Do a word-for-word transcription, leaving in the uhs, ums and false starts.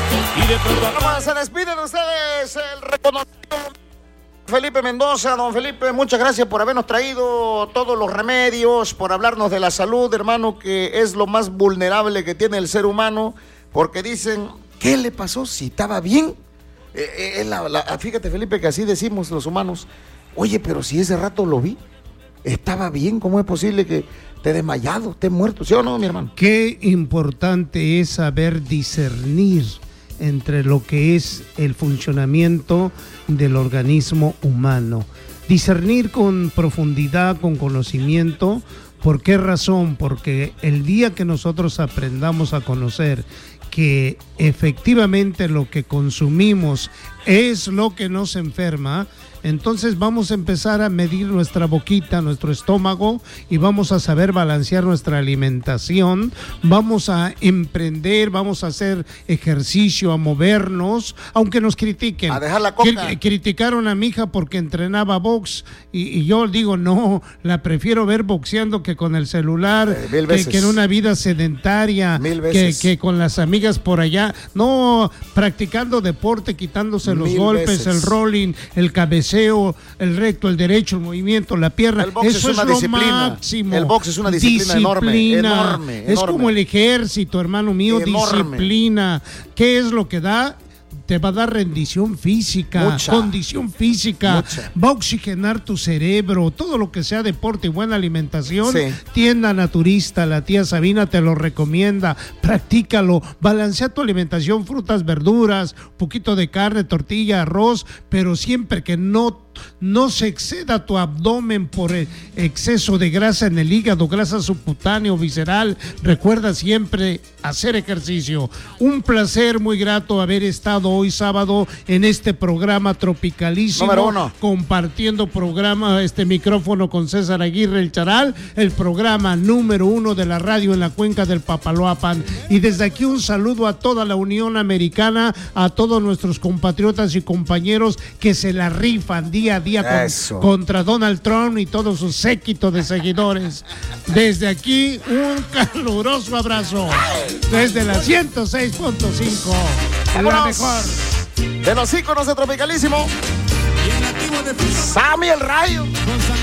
Y de pronto... Vamos, se despiden ustedes el reconocido Felipe Mendoza. Don Felipe, muchas gracias por habernos traído todos los remedios, por hablarnos de la salud, hermano, que es lo más vulnerable que tiene el ser humano, porque dicen, ¿qué le pasó? Si estaba bien. Eh, eh, la, la, fíjate, Felipe, que así decimos los humanos. Oye, pero si ese rato lo vi, estaba bien, ¿cómo es posible que esté desmayado, esté muerto? ¿Sí o no, mi hermano? Qué importante es saber discernir entre lo que es el funcionamiento del organismo humano. Discernir con profundidad, con conocimiento. ¿Por qué razón? Porque el día que nosotros aprendamos a conocer que efectivamente lo que consumimos es lo que nos enferma, entonces vamos a empezar a medir nuestra boquita, nuestro estómago, y vamos a saber balancear nuestra alimentación, vamos a emprender, vamos a hacer ejercicio, a movernos, aunque nos critiquen. A dejar la coca. Cri- criticaron a mi hija porque entrenaba box, y, y yo digo, no, la prefiero ver boxeando que con el celular, eh, mil que, veces. que en una vida sedentaria, Mil que, veces. que con las amigas por allá, no, practicando deporte, quitándose los Mil golpes, veces. el rolling, el cabeceo, el recto, el derecho, el movimiento, la pierna. El box Eso es una es lo disciplina. máximo. El box es una disciplina enorme, enorme, Es enorme. como el ejército, hermano mío, Enorme. disciplina. ¿Qué es lo que da? Te va a dar rendición física, Mucha. condición física, Mucha. va a oxigenar tu cerebro, todo lo que sea deporte y buena alimentación. Sí. Tienda Naturista, la tía Sabina te lo recomienda, practícalo, balancea tu alimentación, frutas, verduras, poquito de carne, tortilla, arroz, pero siempre que no no se exceda tu abdomen por el exceso de grasa en el hígado, grasa subcutánea o visceral. Recuerda siempre hacer ejercicio. Un placer muy grato haber estado hoy sábado en este programa tropicalísimo, Número uno. compartiendo programa, este micrófono con César Aguirre el Charal, el programa número uno de la radio en la cuenca del Papaloapan. Y desde aquí un saludo a toda la Unión Americana, a todos nuestros compatriotas y compañeros que se la rifan día a día con, contra Donald Trump y todo su séquito de seguidores. Desde aquí un caluroso abrazo desde la ciento seis punto cinco, la mejor de los íconos de Tropicalísimo, Sammy el Rayo.